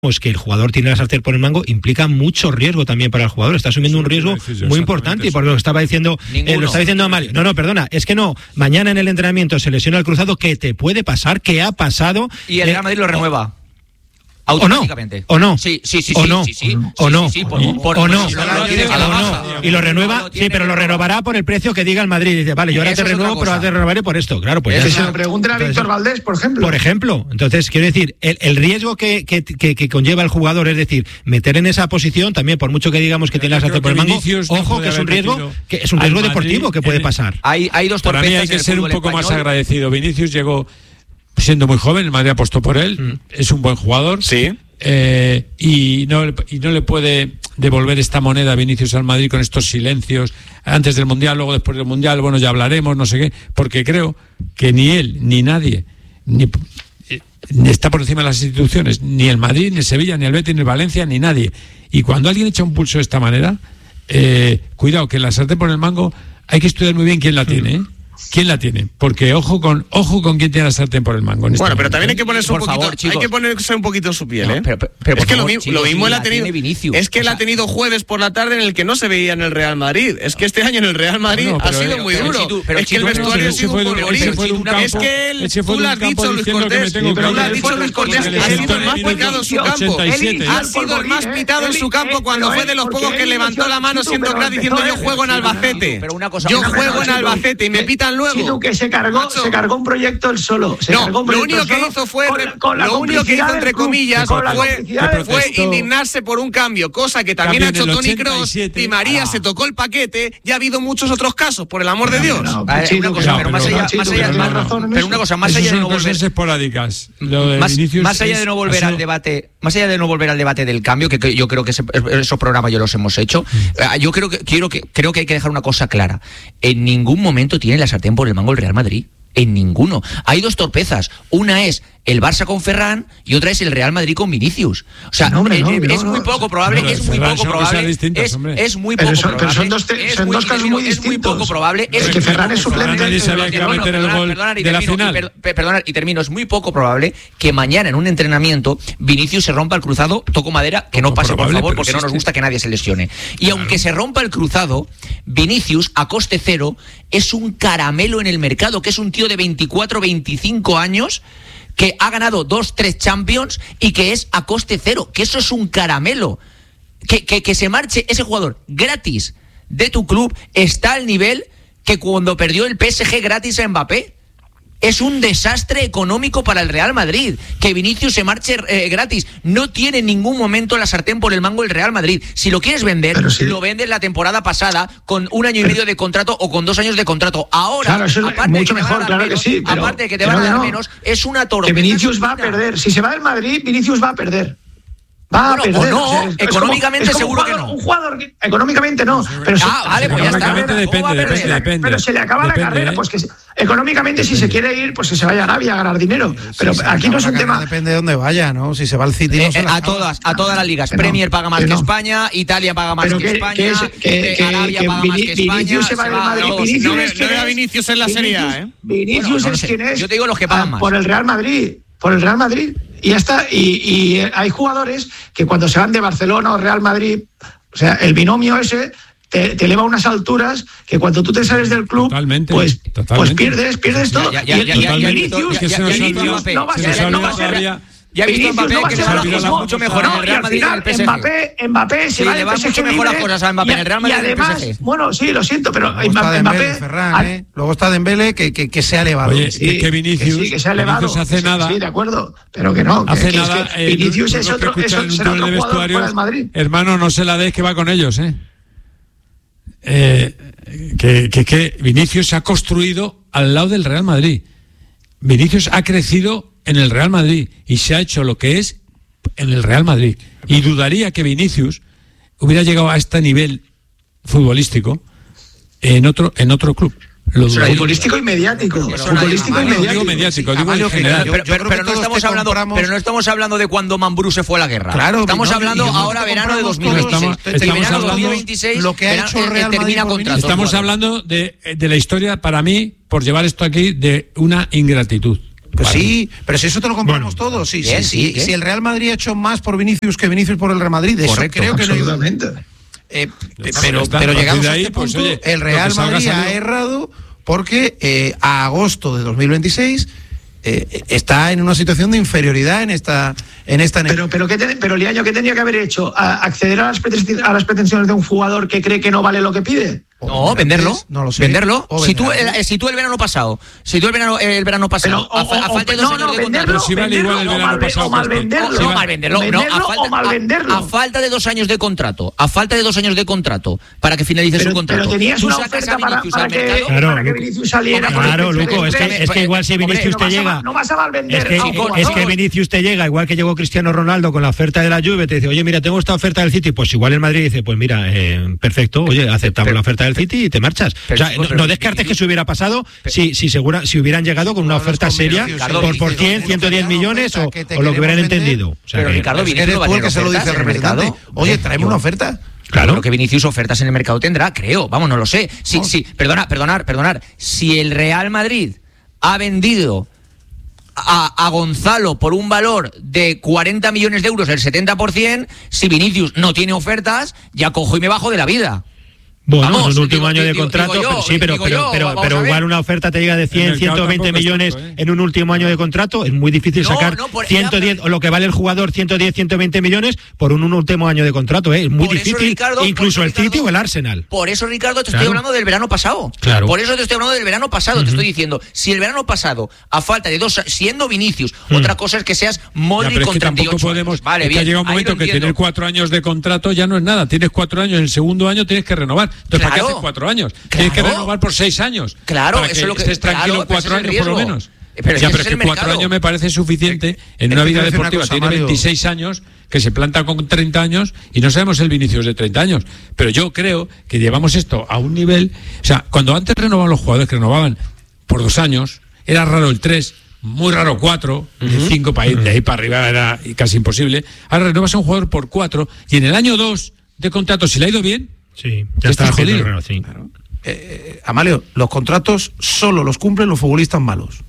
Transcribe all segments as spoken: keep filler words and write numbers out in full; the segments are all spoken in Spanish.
Pues que el jugador tiene la sartén por el mango implica mucho riesgo también para el jugador. Está asumiendo un riesgo muy importante, y por lo que estaba diciendo, eh, lo estaba diciendo a Mario. No, no, perdona, es que no. Mañana en el entrenamiento se lesiona el cruzado, que te puede pasar, que ha pasado. Y el Real Madrid lo renueva. Automáticamente. ¿O no? Sí, sí, sí. ¿O no? Sí, sí, ¿O no? Sí, sí, por, por, ¿O no? por, ¿O no? Y lo renueva, sí, pero lo renovará por el precio que diga el Madrid. Dice, vale, yo ahora te renuevo, pero ahora te renovaré por esto. Claro, pues. Que se lo pregunten a Víctor Valdés, por ejemplo. Por ejemplo. Entonces, quiero decir, el, el riesgo que, que, que, que conlleva el jugador, es decir, meter en esa posición, también por mucho que digamos que tiene la sartén por el mango, ojo, que es un riesgo, que es un riesgo deportivo que puede pasar. Hay, hay dos torpezas. Para mí hay que ser un poco más agradecido. Vinicius llegó siendo muy joven, el Madrid apostó por él, mm. es un buen jugador. Sí. Eh, y, no, y no le puede devolver esta moneda a Vinicius al Madrid con estos silencios antes del Mundial, luego después del Mundial, bueno, ya hablaremos, no sé qué, porque creo que ni él, ni nadie, ni, ni está por encima de las instituciones, ni el Madrid, ni el Sevilla, ni el Betis, ni el Valencia, ni nadie. Y cuando alguien echa un pulso de esta manera, eh, cuidado, que la sartén por el mango hay que estudiar muy bien quién la tiene, ¿eh? ¿Quién la tiene? Porque ojo con ojo con quién tiene la sartén por el mango. En este bueno, momento. pero también hay que ponerse un por poquito, favor, chicos. hay que ponerse un poquito en su piel, no, ¿eh? Pero, pero, pero es que favor, lo, chicos, lo mismo si él ha tenido. Vinicius, es que él o sea, ha tenido jueves por la tarde en el que no se veía en el Real Madrid. Es que este año en el Real Madrid no, ha sido pero, muy pero, duro. Chitu, pero es que Chitu, el vestuario ha sido un polvorín. Es que él, tú lo has dicho, Luis Cortés, tú lo has dicho, Luis Cortés, ha sido el más pitado en su campo. Ha sido el más pitado en su campo cuando fue de los pocos que levantó la mano siendo crack diciendo yo juego en Albacete. Yo juego en Albacete y me pitan luego. Que se cargó, se cargó un proyecto él solo. Se no, cargó un lo único que hizo fue, con, con lo único que hizo entre comillas fue, fue indignarse por un cambio, cosa que también ha hecho Toni Kroos. Di María ah. se tocó el paquete y ha habido muchos otros casos, por el amor de Dios. No, no, Chido, una cosa, no, pero más allá, más allá, más razón pero una cosa, más allá de no volver esporádicas. Lo de más, Vinicius más allá de no volver al debate, más allá de no volver al debate del cambio, que, que yo creo que ese, esos programas ya los hemos hecho. Mm. Yo creo que quiero que creo que hay que dejar una cosa clara. En ningún momento tiene la sartén por el mango el Real Madrid. En ninguno. Hay dos torpezas. Una es el Barça con Ferran y otra es el Real Madrid con Vinicius. O sea, no, hombre, no, es, no, es muy poco probable, no, es muy poco probable. Es, es muy poco pero son, probable. Pero son dos, te, son muy, dos casos muy distintos. Es muy poco probable. Es, es que Ferran es suplente. Nadie sabía que iba a meter el gol de la final. Perdona, y termino. Es muy poco probable que mañana en un entrenamiento Vinicius se rompa el cruzado, toco madera, que no pase, por favor, porque no nos gusta que nadie se lesione. Y aunque se rompa el cruzado, Vinicius, a coste cero, es un caramelo en el mercado, que es un tío de veinticuatro, veinticinco años que ha ganado dos, tres Champions y que es a coste cero, que eso es un caramelo. Que, que, que se marche ese jugador gratis de tu club está al nivel que cuando perdió el P S G gratis a Mbappé. Es un desastre económico para el Real Madrid que Vinicius se marche eh, gratis. No tiene en ningún momento la sartén por el mango el Real Madrid. Si lo quieres vender, sí. lo vendes la temporada pasada con un año y medio de contrato o con dos años de contrato. Ahora, claro, eso es aparte mucho de que mejor, claro menos, que sí. Pero, aparte de que te van a dar no. menos, es una torpeza. Que Vinicius va a perder. Si se va del Madrid, Vinicius va a perder. Va bueno, a perder. O no, o sea, es, económicamente es como, es como seguro jugador, que no. Un jugador que, económicamente no. Pero ah, se, vale, pues ya está. Depende, depende, pero, se le, depende, pero se le acaba depende, la carrera, ¿eh? pues que se, económicamente depende. Si se quiere ir, pues que se vaya a Arabia a ganar dinero. Pero sí, aquí no es un tema. Depende de dónde vaya, ¿no? Si se va al City, no eh, se la a acaba. todas, a todas las ligas. Que Premier no, paga más que, que no. España, Italia paga más pero que, que España, que es, que, eh, Arabia que, paga que más que España. Vinicius se va del Madrid. Vinicius no, es no era Vinicius en la Serie A, ¿eh? Vinicius es quien es. Yo te digo los que pagan más. Por el Real Madrid. Por el Real Madrid. Y ya está. Y, y hay jugadores que cuando se van de Barcelona o Real Madrid, o sea, el binomio ese te, te eleva a unas alturas que cuando tú te sales del club, totalmente, pues, totalmente. pues pierdes, pierdes todo. Ya, ya, ya, y, ya, y ya, Vinicius, ya, ya, ya, Vinicius ya, no va a ya, ser, ya, no va a ser. todavía. Ya he visto a Mbappé no que se va mucho mejor en el Real Madrid que en el P S G. Mbappé, Mbappé se sí, va le del va P S G mucho mejor las cosas a Mbappé en el Real Madrid y además, que en el P S G. bueno, sí, lo siento, pero Luego Mbappé, está Dembélé, Mbappé Ferran, al, ¿eh? Luego está Dembélé que, que, que se ha elevado. Oye, sí, que Vinicius, que sí, que se ha elevado. Vinicius hace sí, nada. Sí, de acuerdo, pero que no. Hace que, nada. Que, que Vinicius eh, es otro, es, en un será otro de jugador para el Madrid. Hermano, no se la des que va con ellos, ¿eh? eh que, que, que Vinicius se ha construido al lado del Real Madrid. Vinicius ha crecido en el Real Madrid y se ha hecho lo que es en el Real Madrid. Y dudaría que Vinicius hubiera llegado a este nivel futbolístico en otro en otro club. Lo futbolístico y mediático. Futbolístico y mediático. Digo mediático, digo en general. Pero, pero, pero no estamos hablando, compramos... pero no estamos hablando de cuando Mambrú se fue a la guerra. Claro, estamos no, hablando ahora verano de dos mil veintiséis. Estamos, estamos verano hablando dos mil veintiséis, lo que ha hecho Real Madrid termina contrato. Estamos hablando de, de la historia, para mí, por llevar esto aquí, de una ingratitud. Pues vale. Sí, pero si eso te lo compramos bueno, todos. Sí, bien, sí, sí, sí, si el Real Madrid ha hecho más por Vinicius que Vinicius por el Real Madrid, de Correcto, eso creo que absolutamente. no hay... Eh, pero, pero llegamos a este punto, pues, oye, el Real Madrid ha errado porque eh, a agosto de dos mil veintiséis eh, está en una situación de inferioridad en esta en esta pero pero qué te, pero Liaño, ¿qué tenía que haber hecho? ¿A acceder a las, pretensiones, a las pretensiones de un jugador que cree que no vale lo que pide? No, venderlo, no lo sé. venderlo. Si tú, el, si tú el verano pasado, si tú el verano, el verano pasado, pero, o, a, a o, falta de dos no, años no, de contrato, pero si vale igual el verano pasado, o mal venderlo, no, mal venderlo, no, a falta, o mal venderlo. A, a falta de dos años de contrato, a falta de dos años de contrato para que finalice pero, su contrato. Pero tenías una oferta para, para, que, claro, para que Vinicius saliera. Claro, Luco, es que, es que igual si Vinicius te llega, no vas a mal vender. Es que, es que Vinicius te llega, igual que llegó Cristiano Ronaldo con la oferta de la Juve, te dice, oye, mira, tengo esta oferta del City, pues igual el Madrid dice, pues mira, eh, perfecto, oye, aceptamos pero, la oferta del City y te marchas. Pero, o sea, no, no descartes que se hubiera pasado pero, si, si, segura, si hubieran llegado con una oferta seria por, por cien, ciento diez millones o, o lo que hubieran entendido. O sea, pero que, Ricardo, Vinicius tú el que se lo dice al representante. Oye, traemos una oferta. Claro. Lo que Vinicius ofertas en el mercado tendrá, creo. Vamos, no lo sé. Sí, no. sí, perdona, perdonar, perdonar. Si el Real Madrid ha vendido A, a Gonzalo por un valor de cuarenta millones de euros, el setenta por ciento, si Vinicius no tiene ofertas, ya cojo y me bajo de la vida. Bueno, vamos, es un último digo, año de digo, contrato, digo yo, pero sí, pero, pero, yo, pero, pero igual una oferta te llega de cien, ciento veinte millones tanto, ¿eh? En un último año de contrato, es muy difícil no, sacar no, por, ciento diez, ya, o lo que vale el jugador, ciento diez, ciento veinte millones por un, un último año de contrato, ¿eh? Es muy difícil, eso, Ricardo, incluso el Ricardo, City o el Arsenal. Por eso, Ricardo, te claro. estoy hablando del verano pasado. Claro. Por eso te estoy hablando del verano pasado, uh-huh. te estoy diciendo, si el verano pasado, a falta de dos, siendo Vinicius, uh-huh. otra cosa es que seas Modric con treinta y ocho podemos, vale, es bien, que llega un momento que tener cuatro años de contrato ya no es nada, tienes cuatro años, en el segundo año tienes que renovar. Entonces, ¿para qué haces cuatro años? Claro. Tienes que renovar por seis años. Claro, para que eso es lo que estés tranquilo claro, cuatro años por lo menos. Pero ya, es pero es que cuatro mercado. años me parece suficiente en una vida deportiva. Cosa, tiene Mario. veintiséis años, que se planta con treinta años y no sabemos el Vinicius de treinta años. Pero yo creo que llevamos esto a un nivel. O sea, cuando antes renovaban los jugadores que renovaban por dos años, era raro el tres, muy raro cuatro, uh-huh. el cinco para ir de ahí para arriba era casi imposible. Ahora renovas a un jugador por cuatro y en el año dos de contrato, si le ha ido bien, sí, ya está jodido. Raro, sí. Claro. Eh, Amalio, los contratos solo los cumplen los futbolistas malos.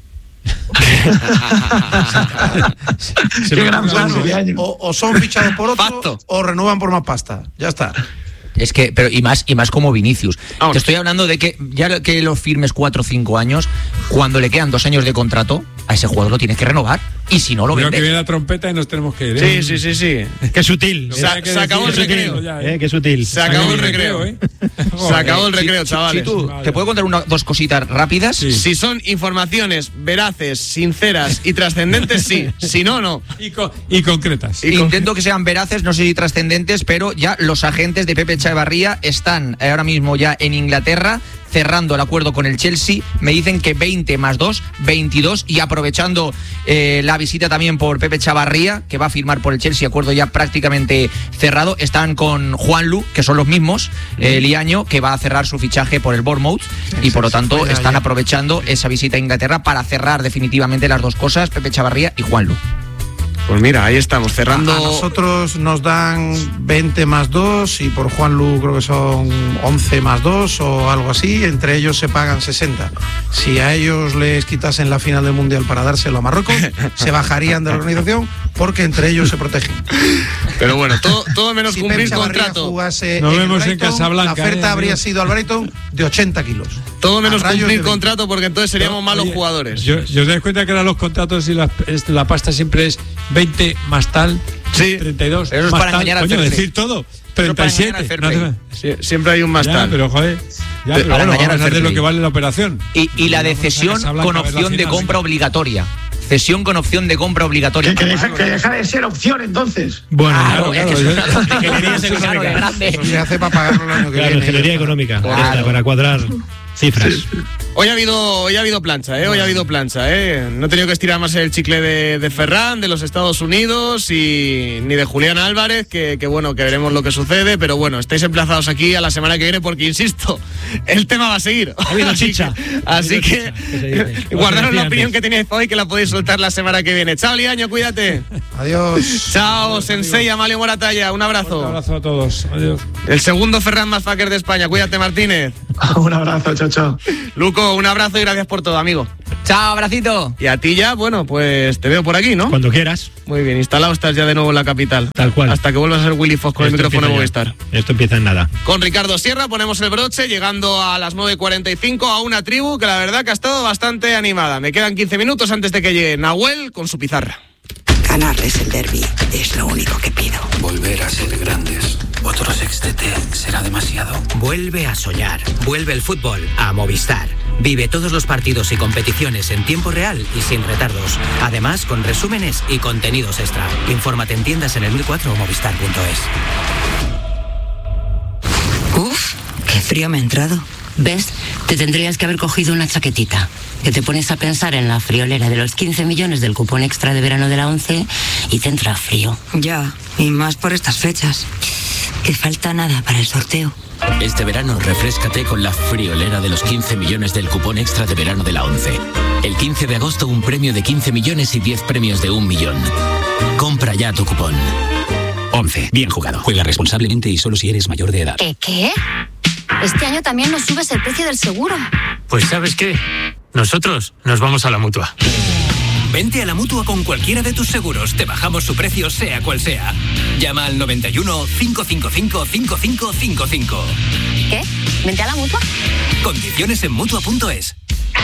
o, o son fichados por otro Pacto. O renuevan por más pasta. Ya está. Es que, pero y más y más como Vinicius. Vamos. Te estoy hablando de que ya que lo firmes cuatro o cinco años, cuando le quedan dos años de contrato, a ese jugador lo tienes que renovar. Y si no lo vendes. Creo que viene la trompeta y nos tenemos que ir. ¿eh? Sí, sí, sí, sí. Qué sutil. Se, se acabó el recreo. Ya, ¿eh? Qué sutil. Se acabó el recreo, ¿eh? Se acabó el recreo, si, chavales. Si tú, ¿te puedo contar una, dos cositas rápidas? Sí. Si son informaciones veraces, sinceras y trascendentes, sí. Si no, no. Y, co y concretas. Y Intento con... que sean veraces, no sé si trascendentes, pero ya los agentes de Pepe Echevarría están ahora mismo ya en Inglaterra cerrando el acuerdo con el Chelsea. Me dicen que veinte más dos, veintidós, y aprovechando eh, la visita también por Pepe Chavarría, que va a firmar por el Chelsea, acuerdo ya prácticamente cerrado. Están con Juanlu, que son los mismos, eh, Liaño, que va a cerrar su fichaje por el Bournemouth, y por lo tanto están aprovechando esa visita a Inglaterra para cerrar definitivamente las dos cosas, Pepe Chavarría y Juanlu. Pues mira, ahí estamos, cerrando. A, a nosotros nos dan veinte más dos y por Juanlu creo que son once más dos o algo así. Entre ellos se pagan sesenta. Si a ellos les quitasen la final del Mundial para dárselo a Marruecos, se bajarían de la organización porque entre ellos se protegen. Pero bueno, todo, todo menos si cumplir contrato. Nos vemos en Casablanca. La oferta eh, habría sido al Brighton de ochenta kilos. Todo menos cumplir contrato porque entonces seríamos no, malos oye, jugadores. Yo, yo os dais cuenta que ahora los contratos y la, la pasta siempre es veinte más tal, sí. treinta y dos pero eso más es para tal, coño, decir todo, treinta y siete. No, sí, siempre hay un más ya, tal. Pero joder, ya, pero para bueno, mañana vamos a hacer lo que vale la operación. Y, y la de cesión con opción de compra obligatoria. Cesión con opción de compra obligatoria. Que, que, deja, que deja de ser opción entonces. Bueno, claro, claro, claro, claro, claro, claro, eso se hace para pagarlo el año que claro, viene. Ingeniería económica, claro. para cuadrar cifras. Sí. Hoy ha habido hoy ha habido plancha, ¿eh? Hoy ha habido plancha, ¿eh? No he tenido que estirar más el chicle de, de Ferran, de los Estados Unidos y ni de Julián Álvarez, que, que bueno, que veremos lo que sucede, pero bueno, estáis emplazados aquí a la semana que viene porque, insisto, el tema va a seguir. Ha habido chicha. Así que, que guardaros la opinión que tenéis hoy, que la podéis soltar la semana que viene. Chao, Liaño, cuídate. Adiós. Chao, Sensei, Amalio Moratalla, un abrazo. Un abrazo a todos. Adiós. El segundo Ferran Masfaker de España. Cuídate, Martínez. Un abrazo, chao, chao. Luco, un abrazo y gracias por todo, amigo. Chao, abracito. Y a ti ya, bueno, pues te veo por aquí, ¿no? Cuando quieras. Muy bien, instalado estás ya de nuevo en la capital. Tal cual. Hasta que vuelvas a ser Willy Fox con Esto el micrófono de Movistar. Esto empieza en nada. Con Ricardo Sierra ponemos el broche, llegando a las nueve cuarenta y cinco a una tribu que la verdad que ha estado bastante animada. Me quedan quince minutos antes de que llegue Nahuel con su pizarra. Ganarles el derbi es lo único que pido. Volver a ser grandes. Otro sextete será demasiado. Vuelve a soñar. Vuelve el fútbol a Movistar. Vive todos los partidos y competiciones en tiempo real y sin retardos. Además, con resúmenes y contenidos extra. Infórmate en tiendas en el mil cuatro o movistar punto es. Uf, qué frío me ha entrado. ¿Ves? Te tendrías que haber cogido una chaquetita. Que te pones a pensar en la friolera de los quince millones del cupón extra de verano de la ONCE y te entra frío. Ya, y más por estas fechas. Que falta nada para el sorteo. Este verano refréscate con la friolera de los quince millones del cupón extra de verano de la ONCE. El quince de agosto un premio de quince millones y diez premios de un millón. Compra ya tu cupón. ONCE. Bien jugado. Juega responsablemente y solo si eres mayor de edad. ¿Qué qué? Este año también nos subes el precio del seguro. Pues ¿sabes qué? Nosotros nos vamos a la Mutua. Vente a la Mutua con cualquiera de tus seguros. Te bajamos su precio sea cual sea. Llama al noventa y uno, cinco cinco cinco, cinco cinco cinco cinco. ¿Qué? ¿Vente a la Mutua? Condiciones en Mutua punto es.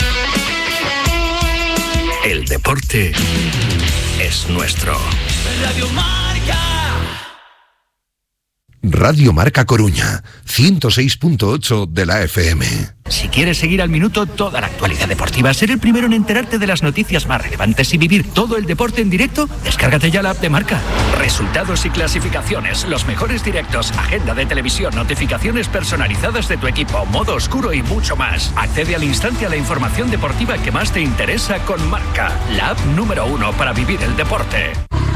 El deporte es nuestro. Radio Marca. Radio Marca Coruña, ciento seis punto ocho de la F M. Si quieres seguir al minuto toda la actualidad deportiva, ser el primero en enterarte de las noticias más relevantes y vivir todo el deporte en directo, descárgate ya la app de Marca. Resultados y clasificaciones, los mejores directos, agenda de televisión, notificaciones personalizadas de tu equipo, modo oscuro y mucho más. Accede al instante a la información deportiva que más te interesa con Marca, la app número uno para vivir el deporte.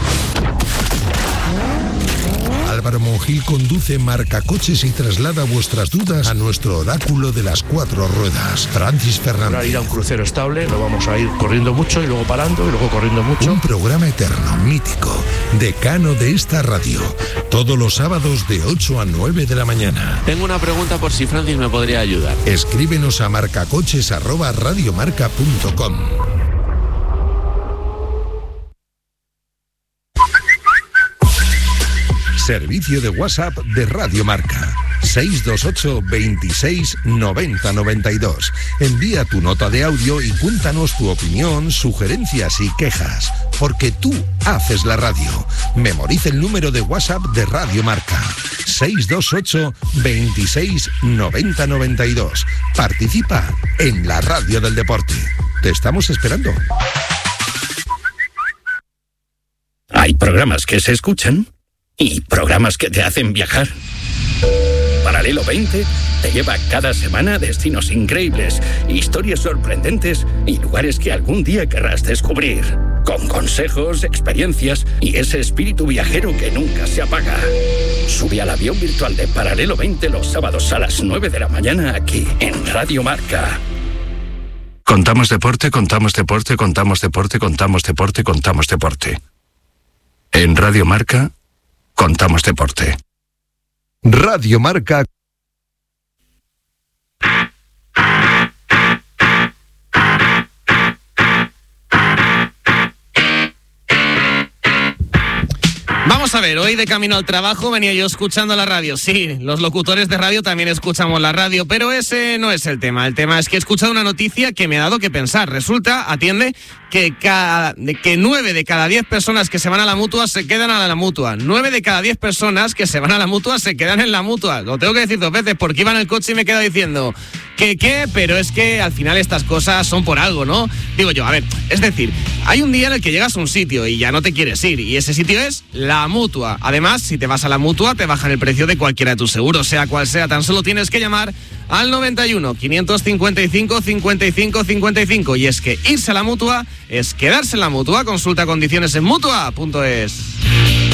Álvaro Monjil conduce Marca Coches y traslada vuestras dudas a nuestro oráculo de las cuatro ruedas, Francis Fernández. Para ir a un crucero estable, lo vamos a ir corriendo mucho y luego parando y luego corriendo mucho. Un programa eterno, mítico, decano de esta radio, todos los sábados de ocho a nueve de la mañana. Tengo una pregunta por si Francis me podría ayudar. Escríbenos a marcacoches arroba radiomarca punto com. Servicio de WhatsApp de Radio Marca. seis dos ocho, veintiséis, noventa, noventa y dos. Envía tu nota de audio y cuéntanos tu opinión, sugerencias y quejas. Porque tú haces la radio. Memoriza el número de WhatsApp de Radio Marca. seis dos ocho, veintiséis, noventa, noventa y dos. Participa en la radio del deporte. Te estamos esperando. Hay programas que se escuchan y programas que te hacen viajar. Paralelo veinte te lleva cada semana a destinos increíbles, historias sorprendentes y lugares que algún día querrás descubrir. Con consejos, experiencias y ese espíritu viajero que nunca se apaga. Sube al avión virtual de Paralelo veinte los sábados a las nueve de la mañana aquí en Radio Marca. Contamos deporte, contamos deporte, contamos deporte, contamos deporte, contamos deporte. En Radio Marca contamos deporte. Radio Marca. Vamos a ver, hoy de camino al trabajo venía yo escuchando la radio. Sí, los locutores de radio también escuchamos la radio, pero ese no es el tema. El tema es que he escuchado una noticia que me ha dado que pensar. Resulta, atiende, que, cada, que nueve de cada diez personas que se van a la Mutua se quedan a la Mutua. Nueve de cada diez personas que se van a la Mutua se quedan en la Mutua. Lo tengo que decir dos veces porque iba en el coche y me he quedado diciendo que qué, pero es que al final estas cosas son por algo, ¿no? Digo yo, a ver, es decir, hay un día en el que llegas a un sitio y ya no te quieres ir, y ese sitio es la Mutua. Además, si te vas a la Mutua, te bajan el precio de cualquiera de tus seguros, sea cual sea. Tan solo tienes que llamar al noventa y uno, quinientos cincuenta y cinco, cincuenta y cinco, cincuenta y cinco. Y es que irse a la Mutua es quedarse en la Mutua. Consulta condiciones en mutua punto es.